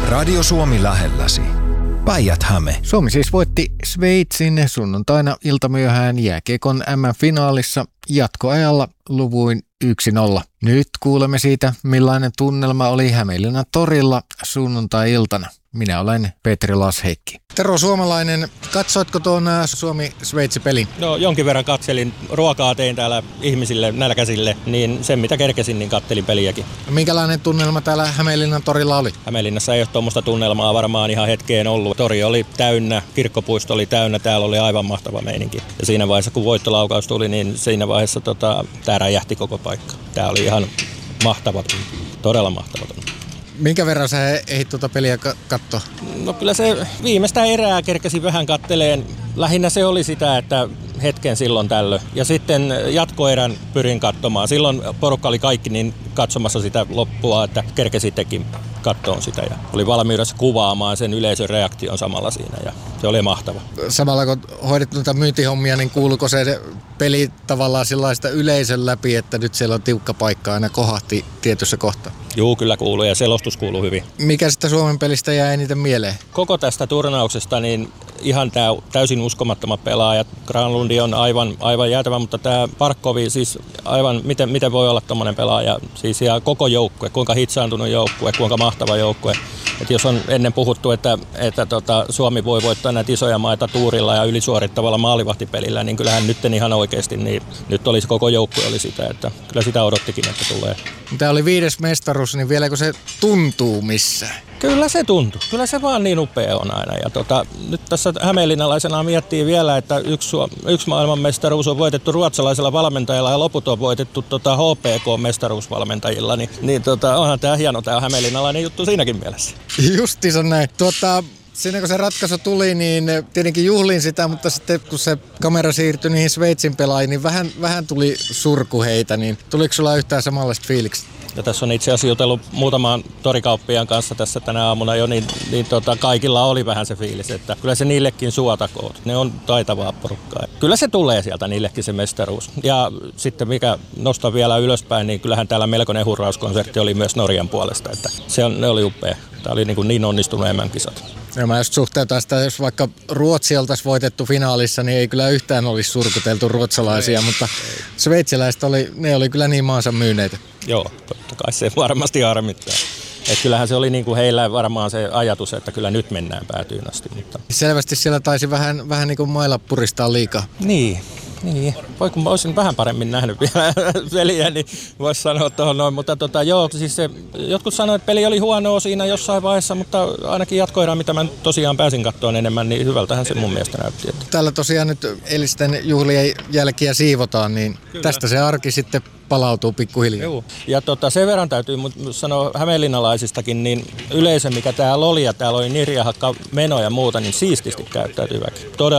Radio Suomi lähelläsi. Päijät-Häme. Suomi siis voitti Sveitsin sunnuntaina iltamyöhään jääkiekon MM-finaalissa jatkoajalla luvuin 1-0. Nyt kuulemme siitä, millainen tunnelma oli Hämeenlinnan torilla sunnuntai-iltana. Minä olen Petri Lasheikki. Tero Suomalainen, katsoitko tuon Suomi-Sveitsi-pelin? No jonkin verran katselin. Ruokaa tein täällä ihmisille, nälkäisille, niin sen mitä kerkesin, niin kattelin peliäkin. Minkälainen tunnelma täällä Hämeenlinnan torilla oli? Hämeenlinnassa ei ole tuommoista tunnelmaa varmaan ihan hetkeen ollut. Tori oli täynnä, kirkkopuisto oli täynnä, täällä oli aivan mahtava meininki. Ja siinä vaiheessa, kun voittolaukaus tuli, niin siinä vaiheessa tää räjähti koko paikka. Tää oli ihan mahtava, todella mahtava. Minkä verran sä ehdit tuota peliä katsoa? No kyllä se viimeistä erää kerkesin vähän katteleen. Lähinnä se oli sitä, että hetken silloin tällöin. Ja sitten jatkoerän pyrin katsomaan. Silloin porukka oli kaikki niin katsomassa sitä loppua, että kerkesittekin katsomaan sitä. Ja oli valmiudessa kuvaamaan sen yleisön reaktion samalla siinä. Ja se oli mahtava. Samalla kun hoidit noita myyntihommia, niin kuuluuko se peli tavallaan sellaista yleisön läpi, että nyt siellä on tiukka paikka aina kohahti tietyssä kohtaa? Juu, kyllä kuuluu ja selostus kuuluu hyvin. Mikä sitä Suomen pelistä jää eniten mieleen? Koko tästä turnauksesta niin ihan täysin uskomattomat pelaajat. Granlundi on aivan jäätävä, mutta tämä Parkkovi siis aivan, miten voi olla tommonen pelaaja. Siis ja koko joukkue, kuinka hitsaantunut joukkue, kuinka mahtava joukkue. Et jos on ennen puhuttu, että Suomi voi voittaa näitä isoja maita tuurilla ja ylisuorittavalla maalivahtipelillä, niin kyllähän nyt ihan oikeasti, niin nyt olisi koko joukkue oli sitä, että kyllä sitä odottikin, että tulee. Tämä oli 5. mestaruus, niin vieläkö se tuntuu missään? Kyllä se tuntuu. Kyllä se vaan niin upea on aina. Ja nyt tässä hämeenlinnalaisena miettii vielä, että yksi maailmanmestaruus on voitettu ruotsalaisella valmentajalla ja loput on voitettu HPK-mestaruusvalmentajilla. Niin onhan tämä hieno tämä hämeenlinnalainen juttu siinäkin mielessä. Justiinsa näin. Siinä kun se ratkaisu tuli, niin tietenkin juhlin sitä, mutta sitten kun se kamera siirtyi niihin Sveitsin pelaajiin, niin vähän tuli surkuheitä. Niin tuliko sulla yhtään samanlaista fiiliksi? Ja tässä on itse asiassa jutellut muutamaan torikauppiaan kanssa tässä tänä aamuna jo, niin kaikilla oli vähän se fiilis, että kyllä se niillekin suotakoon. Ne on taitavaa porukkaa. Kyllä se tulee sieltä niillekin se mestaruus. Ja sitten mikä nostaa vielä ylöspäin, niin kyllähän täällä melkoinen hurrauskonsertti oli myös Norjan puolesta. Että ne oli upea. Tämä oli niin onnistunut MM-kisat. Ja mä just suhteutan sitä, jos vaikka Ruotsi oltaisiin voitettu finaalissa, niin ei kyllä yhtään olisi surkuteltu ruotsalaisia, mutta sveitsiläiset oli kyllä niin maansa myyneitä. Joo, totta kai se varmasti harmittaa. Että kyllähän se oli niin kuin heillä varmaan se ajatus, että kyllä nyt mennään päätyyn asti. Mutta selvästi siellä taisi vähän niin kuin mailla puristaa liikaa. Niin. Kun mä olisin vähän paremmin nähnyt vielä peliä, niin voisi sanoa tuohon noin. Mutta siis jotkut sanoivat, että peli oli huonoa siinä jossain vaiheessa, mutta ainakin jatkoerään, mitä mä tosiaan pääsin katsomaan enemmän, niin hyvältähän se mun mielestä näytti. Että täällä tosiaan nyt eilisten juhlien jälkiä siivotaan, niin kyllä. Tästä se arki sitten palautuu pikkuhiljaa. Joo. Ja sen verran täytyy sanoa hämeenlinnalaisistakin, niin yleisö mikä täällä oli ja täällä oli nirjahakka meno ja muuta, niin siististi käyttäytyy väki. Todella